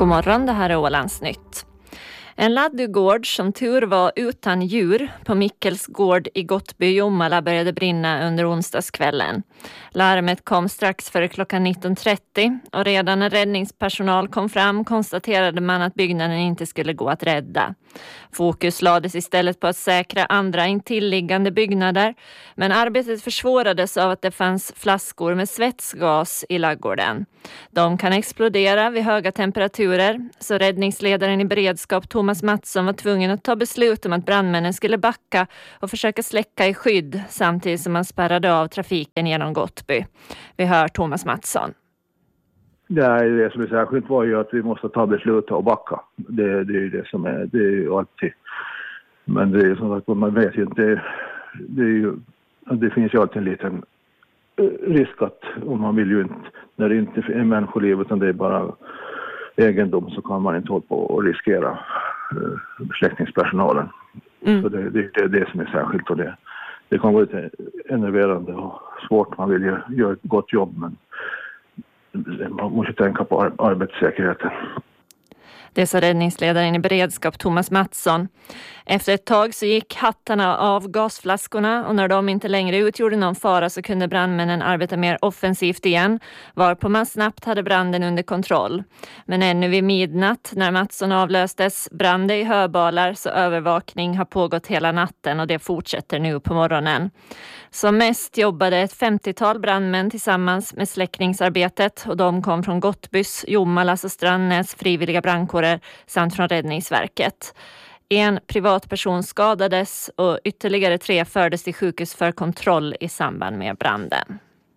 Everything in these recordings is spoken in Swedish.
God morgon, det här är Ålandsnytt. En laddugård som tur var utan djur på Mikkels gård i Gottby Jomala började brinna under onsdagskvällen. Larmet kom strax före klockan 19.30 och redan när räddningspersonal kom fram konstaterade man att byggnaden inte skulle gå att rädda. Fokus lades istället på att säkra andra intilliggande byggnader, men arbetet försvårades av att det fanns flaskor med svetsgas i laggården. De kan explodera vid höga temperaturer, så räddningsledaren i beredskap Thomas Mattsson var tvungen att ta beslut om att brandmännen skulle backa och försöka släcka i skydd samtidigt som man spärrade av trafiken genom Gottby. Vi hör Thomas Mattsson. Det som är särskilt var ju att vi måste ta beslut och backa. Det är ju det som är, det är ju alltid. Men det är ju som att man vet ju inte, det finns ju alltid en liten risk att om man vill ju inte, när det inte är människoliv utan det är bara egendom, så kan man inte hålla på och riskera släckningspersonalen. Så det är det som är särskilt, och det kan vara lite enerverande och svårt. Man vill ju göra ett gott jobb, men man måste tänka på arbetssäkerheten. Det sa räddningsledaren i beredskap Thomas Mattsson. Efter ett tag så gick hattarna av gasflaskorna och när de inte längre utgjorde någon fara så kunde brandmännen arbeta mer offensivt igen, varpå man snabbt hade branden under kontroll. Men ännu vid midnatt när Mattsson avlöstes brann det i höbalar, så övervakning har pågått hela natten och det fortsätter nu på morgonen. Som mest jobbade ett 50-tal brandmän tillsammans med släckningsarbetet och de kom från Gottbys, Jomalas och Strandnäs frivilliga brandkårer samt från Räddningsverket. En privatperson skadades och ytterligare 3 fördes till sjukhus för kontroll i samband med branden.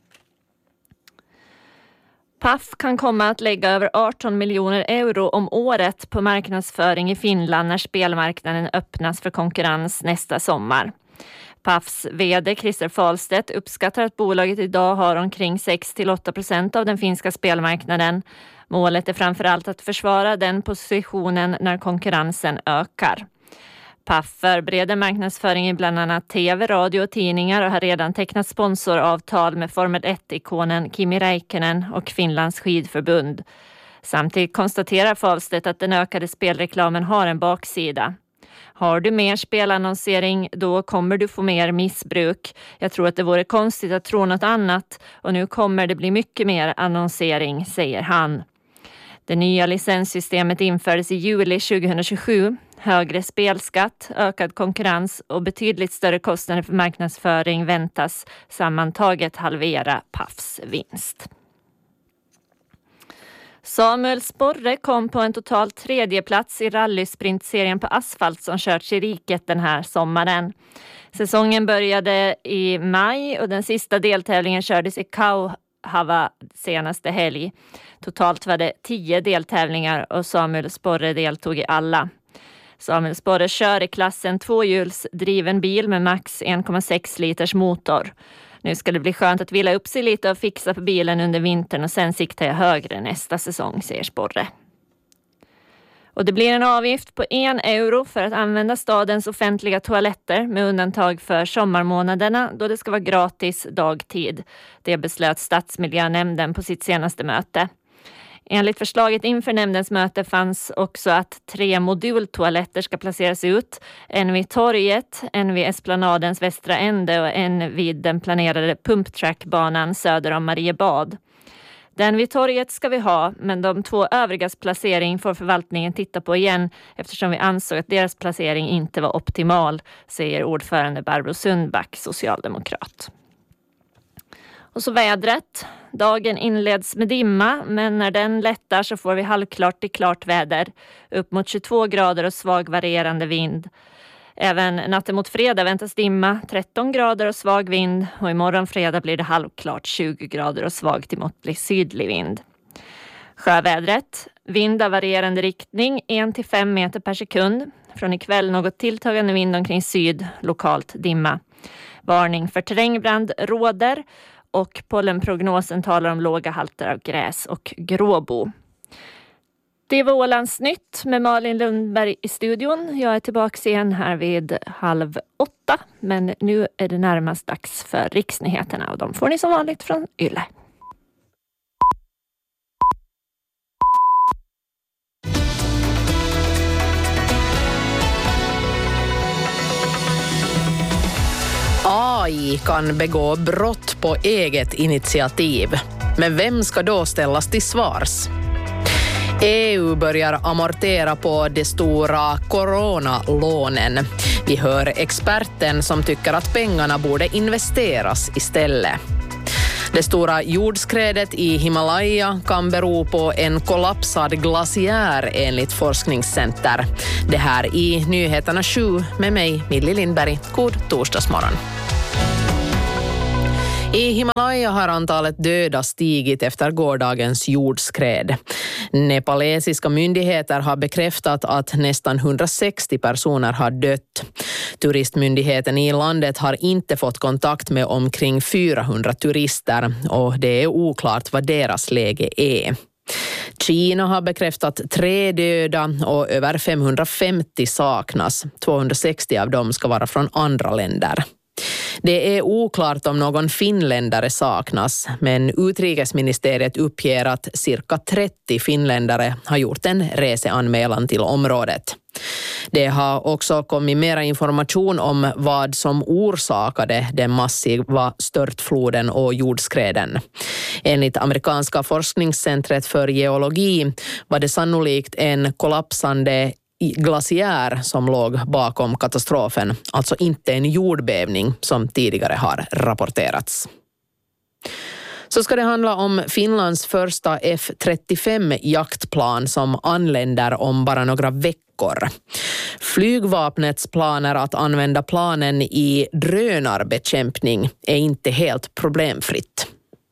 Paf kan komma att lägga över 18 miljoner euro om året på marknadsföring i Finland när spelmarknaden öppnas för konkurrens nästa sommar. Pafs vd Christer Falstedt uppskattar att bolaget idag har omkring 6-8% av den finska spelmarknaden. Målet är framförallt att försvara den positionen när konkurrensen ökar. Paf förbereder marknadsföring i bland annat tv, radio och tidningar och har redan tecknat sponsoravtal med Formel 1-ikonen Kimi Räikkönen och Finlands skidförbund. Samtidigt konstaterar Falstedt att den ökade spelreklamen har en baksida. Har du mer spelannonsering, då kommer du få mer missbruk. Jag tror att det vore konstigt att tro något annat och nu kommer det bli mycket mer annonsering, säger han. Det nya licenssystemet infördes i juli 2027. Högre spelskatt, ökad konkurrens och betydligt större kostnader för marknadsföring väntas sammantaget halvera Pafs vinst. Samuel Sporre kom på en total 3:e plats i rallysprintserien på asfalt som körts i riket den här sommaren. Säsongen började i maj och den sista deltävlingen kördes i Kauhava senaste helg. Totalt var det 10 deltävlingar och Samuel Sporre deltog i alla. Samuel Sporre kör i klassen 2-hjulsdriven bil med max 1,6 liters motor. Nu ska det bli skönt att vila upp sig lite och fixa på bilen under vintern och sen siktar jag högre nästa säsong, säger Sporre. Och det blir en avgift på 1 euro för att använda stadens offentliga toaletter med undantag för sommarmånaderna då det ska vara gratis dagtid. Det beslöt stadsmiljönämnden på sitt senaste möte. Enligt förslaget inför nämndens möte fanns också att 3 modultoaletter ska placeras ut. En vid torget, en vid Esplanadens västra ände och en vid den planerade pumptrackbanan söder om Mariebad. Den vid torget ska vi ha, men de 2 övrigas placering får förvaltningen titta på igen eftersom vi ansåg att deras placering inte var optimal, säger ordförande Barbro Sundback, socialdemokrat. Och så vädret. Dagen inleds med dimma, men när den lättar så får vi halvklart till klart väder. Upp mot 22 grader och svag varierande vind. Även natten mot fredag väntas dimma, 13 grader och svag vind. Och imorgon fredag blir det halvklart 20 grader och svag till måttlig sydlig vind. Sjövädret. Vind av varierande riktning, 1-5 meter per sekund. Från ikväll något tilltagande vind omkring syd, lokalt dimma. Varning för terrängbrand råder. Och pollenprognosen talar om låga halter av gräs och gråbo. Det var Ålandsnytt med Malin Lundberg i studion. Jag är tillbaka igen här vid 7:30. Men nu är det närmast dags för riksnyheterna och de får ni som vanligt från Yle. AI kan begå brott på eget initiativ. Men vem ska då ställas till svars? EU börjar amortera på de stora coronalånen. Vi hör experten som tycker att pengarna borde investeras istället. Det stora jordskredet i Himalaya kan bero på en kollapsad glaciär enligt forskningscenter. Det här i Nyheterna 7 med mig, Millie Lindberg. God torsdagsmorgon. I Himalaya har antalet döda stigit efter gårdagens jordskred. Nepalesiska myndigheter har bekräftat att nästan 160 personer har dött. Turistmyndigheten i landet har inte fått kontakt med omkring 400 turister och det är oklart vad deras läge är. Kina har bekräftat 3 döda och över 550 saknas. 260 av dem ska vara från andra länder. Det är oklart om någon finländare saknas, men utrikesministeriet uppger att cirka 30 finländare har gjort en reseanmälan till området. Det har också kommit mera information om vad som orsakade den massiva störtfloden och jordskreden. Enligt amerikanska forskningscentret för geologi var det sannolikt en kollapsande glaciär som låg bakom katastrofen, alltså inte en jordbävning som tidigare har rapporterats. Så ska det handla om Finlands första F-35-jaktplan som anländer om bara några veckor. Flygvapnets planer att använda planen i drönarbekämpning är inte helt problemfritt.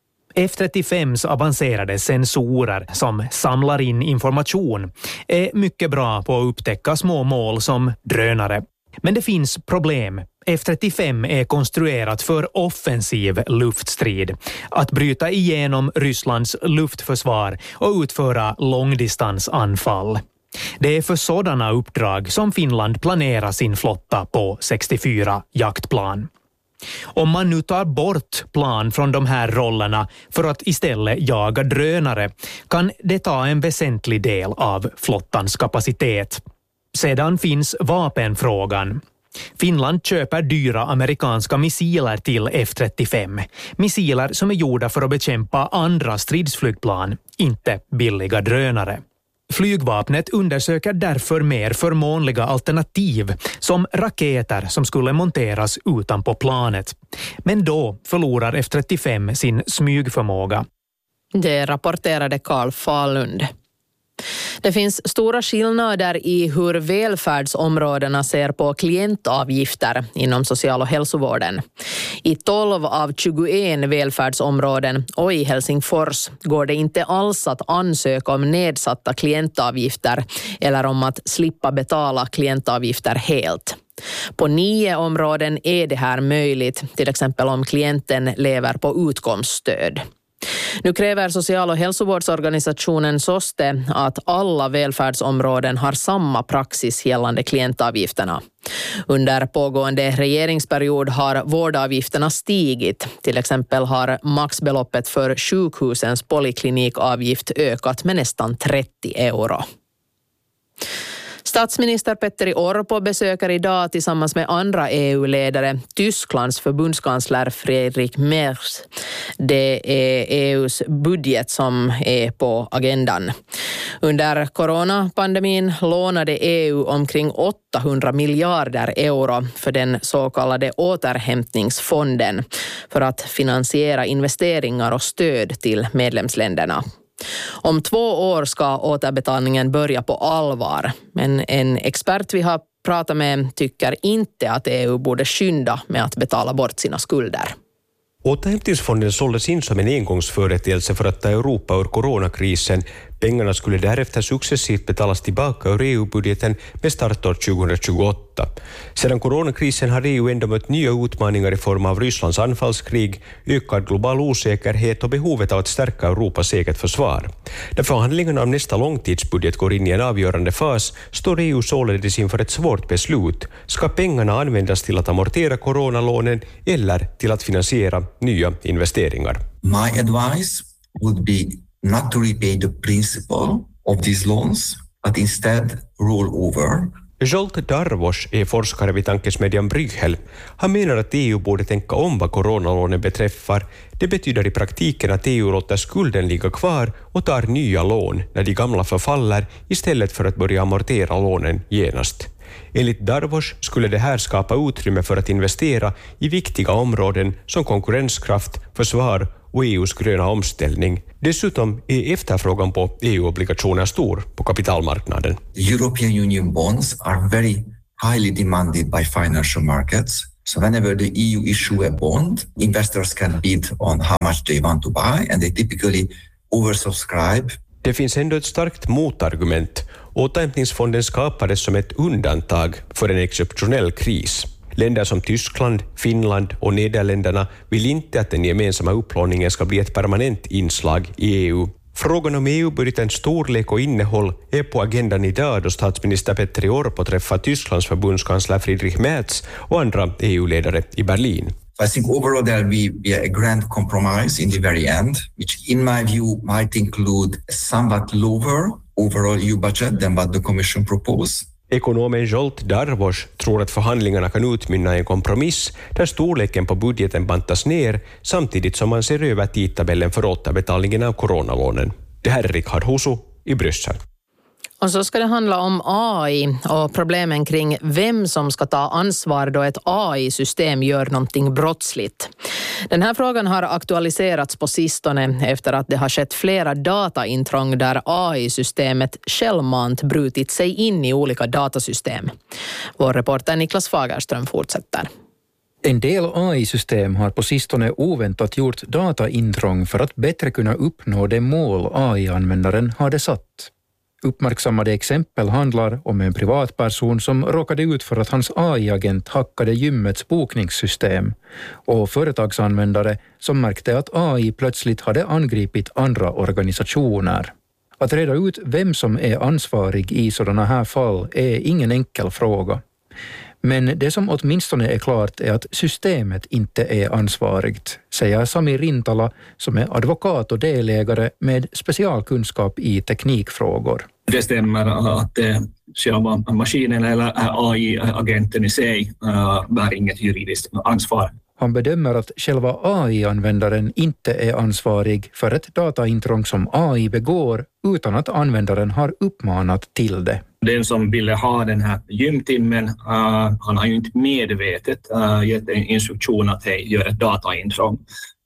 F-35s avancerade sensorer som samlar in information är mycket bra på att upptäcka små mål som drönare. Men det finns problem. F-35 är konstruerat för offensiv luftstrid. Att bryta igenom Rysslands luftförsvar och utföra långdistansanfall. Det är för sådana uppdrag som Finland planerar sin flotta på 64 jaktplan. Om man nu tar bort plan från de här rollerna för att istället jaga drönare kan det ta en väsentlig del av flottans kapacitet. Sedan finns vapenfrågan. Finland köper dyra amerikanska missiler till F-35. Missiler som är gjorda för att bekämpa andra stridsflygplan, inte billiga drönare. Flygvapnet undersöker därför mer förmånliga alternativ som raketer som skulle monteras utanpå planet. Men då förlorar F-35 sin smygförmåga. Det rapporterade Carl Falund. Det finns stora skillnader i hur välfärdsområdena ser på klientavgifter inom social- och hälsovården. I 12 av 21 välfärdsområden och i Helsingfors går det inte alls att ansöka om nedsatta klientavgifter eller om att slippa betala klientavgifter helt. På 9 områden är det här möjligt, till exempel om klienten lever på utkomststöd. Nu kräver social- och hälsovårdsorganisationen SOSTE att alla välfärdsområden har samma praxis gällande klientavgifterna. Under pågående regeringsperiod har vårdavgifterna stigit. Till exempel har maxbeloppet för sjukhusens poliklinikavgift ökat med nästan 30 euro. Statsminister Petteri Orpo besöker idag tillsammans med andra EU-ledare Tysklands förbundskansler Friedrich Merz. Det är EUs budget som är på agendan. Under coronapandemin lånade EU omkring 800 miljarder euro för den så kallade återhämtningsfonden för att finansiera investeringar och stöd till medlemsländerna. Om 2 år ska återbetalningen börja på allvar, men en expert vi har pratat med tycker inte att EU borde skynda med att betala bort sina skulder. Återhämtningsfonden såldes in som en engångsföreteelse för att ta Europa ur coronakrisen. Pengarna skulle därefter successivt betalas tillbaka ur EU-budgeten med startår 2028. Sedan coronakrisen har EU ändå mött nya utmaningar i form av Rysslands anfallskrig, ökad global osäkerhet och behovet av att stärka Europas eget försvar. När förhandlingarna om nästa långtidsbudget går in i en avgörande fas står EU således inför ett svårt beslut. Ska pengarna användas till att amortera coronalånen eller till att finansiera nya investeringar? My advice would be not to repay the principal of these loans, but instead roll over Zsolt Darvos är forskare vid tankesmedjan Bruegel. Han menar att EU borde tänka om vad coronalånen beträffar. Det betyder i praktiken att EU låter skulden ligga kvar och tar nya lån när de gamla förfaller istället för att börja amortera lånen genast. Enligt Darvos skulle det här skapa utrymme för att investera i viktiga områden som konkurrenskraft, försvar och EUs gröna omställning. Dessutom är efterfrågan på EU-obligationer stor på kapitalmarknaden. European Union bonds are very highly demanded by financial markets. So whenever the EU issue a bond, investors can bid on how much they want to buy and they typically oversubscribe. Det finns ändå ett starkt motargument. Återhämtningsfonden skapades som ett undantag för en exceptionell kris. Länder som Tyskland, Finland och Nederländerna vill inte att den gemensamma upplåningen ska bli ett permanent inslag i EU. Frågan om EU-budgetens storlek och innehåll är på agendan idag då statsminister Petteri Orpo träffar Tysklands förbundskansler Friedrich Merz och andra EU-ledare i Berlin. I think overall there will be a grand compromise in the very end, which in my view might include a somewhat lower overall EU budget than what the Commission proposed. Ekonomen Zsolt Darvos tror att förhandlingarna kan utmynna i en kompromiss där storleken på budgeten bantas ner samtidigt som man ser över tidtabellen för återbetalningen av coronalånen. Det här är Richard Husu i Bryssel. Och så ska det handla om AI och problemen kring vem som ska ta ansvar då ett AI-system gör någonting brottsligt. Den här frågan har aktualiserats på sistone efter att det har skett flera dataintrång där AI-systemet självmant brutit sig in i olika datasystem. Vår reporter Niklas Fagerström fortsätter. En del AI-system har på sistone oväntat gjort dataintrång för att bättre kunna uppnå det mål AI-användaren hade satt. Uppmärksammade exempel handlar om en privatperson som råkade ut för att hans AI-agent hackade gymmets bokningssystem och företagsanvändare som märkte att AI plötsligt hade angripit andra organisationer. Att reda ut vem som är ansvarig i sådana här fall är ingen enkel fråga. Men det som åtminstone är klart är att systemet inte är ansvarigt, säger Sami Rintala som är advokat och delägare med specialkunskap i teknikfrågor. Det stämmer att själva maskinen eller AI-agenten i sig bär inget juridiskt ansvar. Han bedömer att själva AI-användaren inte är ansvarig för ett dataintrång som AI begår utan att användaren har uppmanat till det. Den som ville ha den här gymtimmen, han har ju inte medvetet gett en instruktion att göra ett dataintrång.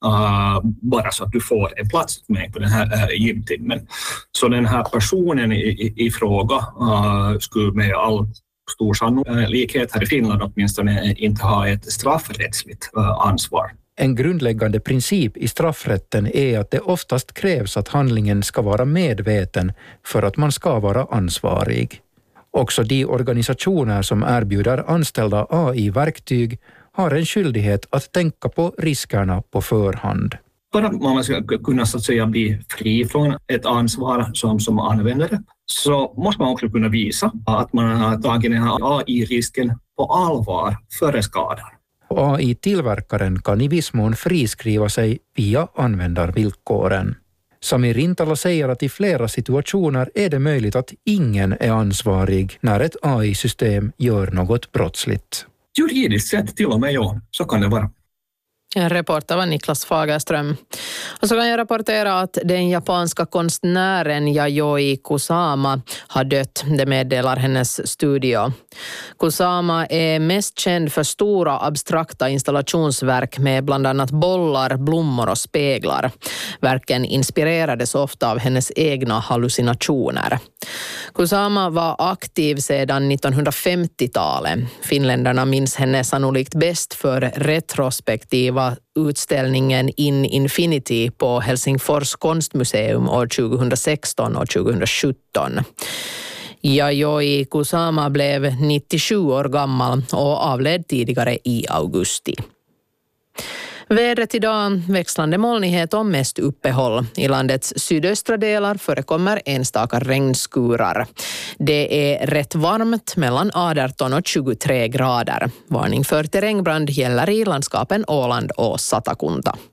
Bara så att du får en plats med på den här gymtimmen. Så den här personen i fråga skulle med all stor sannolikhet här i Finland åtminstone inte ha ett straffrättsligt ansvar. En grundläggande princip i straffrätten är att det oftast krävs att handlingen ska vara medveten för att man ska vara ansvarig. Också de organisationer som erbjuder anställda AI-verktyg har en skyldighet att tänka på riskerna på förhand. För att man ska kunna så att säga bli fri från ett ansvar som användare så måste man också kunna visa att man har tagit den här AI-risken på allvar före skadan. AI-tillverkaren kan i viss mån friskriva sig via användarvillkoren. Sami Rintala säger att i flera situationer är det möjligt att ingen är ansvarig när ett AI-system gör något brottsligt. Juridiskt sett till och med ja, så kan det vara. En reporter var Niklas Fagerström. Och så kan jag rapportera att den japanska konstnären Yayoi Kusama har dött. Det meddelar hennes studio. Kusama är mest känd för stora abstrakta installationsverk med bland annat bollar, blommor och speglar. Verken inspirerades ofta av hennes egna hallucinationer. Kusama var aktiv sedan 1950-talet. Finländarna minns henne sannolikt bäst för retrospektiva utställningen In Infinity på Helsingfors konstmuseum år 2016 och 2017. Yayoi Kusama blev 97 år gammal och avled tidigare i augusti. Vädret idag, växlande molnighet och mest uppehåll. I landets sydöstra delar förekommer enstaka regnskurar. Det är rätt varmt mellan 18 och 23 grader. Varning för terrängbrand gäller i landskapen Åland och Satakunta.